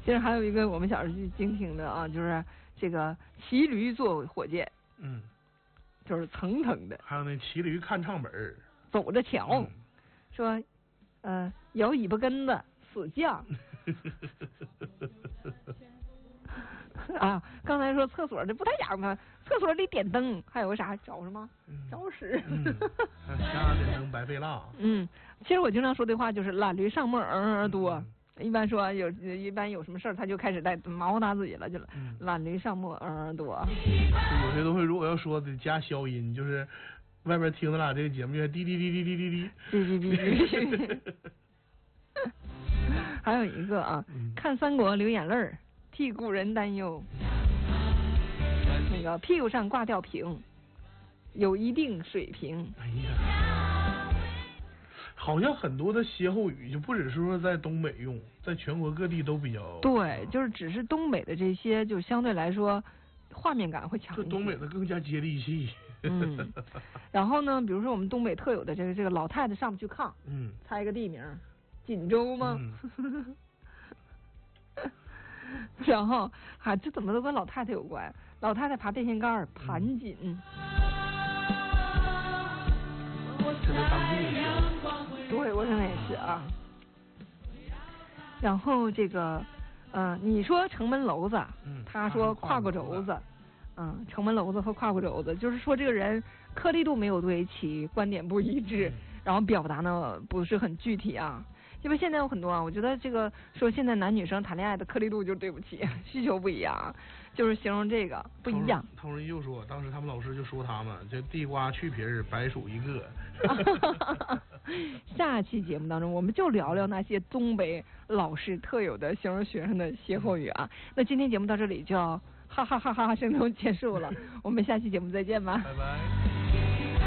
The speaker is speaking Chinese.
其实还有一个我们小时候就经听的啊，就是这个骑驴坐火箭，就是层层的。 还有那骑驴看唱本儿， 走着瞧，说摇尾巴根子死犟。啊，刚才说厕所这不太雅吗？厕所里点灯，还有个啥找什么？找屎。 瞎点灯白费蜡。 其实我经常说的话就是懒驴上磨耳朵。一般说一般有什么事儿，他就开始在毛打自己了，就懒驴上磨耳朵。 有些东西如果要说得加消音，就是外边听咱俩这个节目就滴滴滴滴滴滴滴滴滴滴滴。还有一个啊，看三国流眼泪，替故人担忧。那个屁股上挂吊瓶，有一定水平。 哎呀，好像很多的歇后语就不只是说在东北用，在全国各地都比较。 对，就是只是东北的这些，就相对来说画面感会强一些。 这东北的更加接地气。 然后呢，比如说我们东北特有的这个老太太上不去炕，猜个地名，锦州吗？然后这怎么都跟老太太有关？老太太爬电线杆盘锦。 这是当地的说。 对，我认为也是啊。然后这个你说城门楼子，他说胯骨轴子。城门楼子和胯骨轴子，就是说这个人颗粒度没有对齐，观点不一致，然后表达呢不是很具体啊。因为现在有很多啊，我觉得这个说现在男女生谈恋爱的颗粒度就对不起，需求不一样，就是形容这个不一样。 同人又说，当时他们老师就说他们这地瓜去皮儿，白薯一个。 下期节目当中，我们就聊聊那些东北老师特有的形容学生的歇后语啊。那今天节目到这里就要哈哈哈哈声中结束了，我们下期节目再见吧。 拜拜。